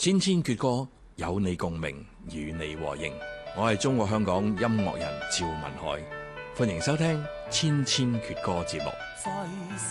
千千闕歌，有你共鳴，與你和應。我係中國香港音樂人趙文海，歡迎收聽千千闕歌節目。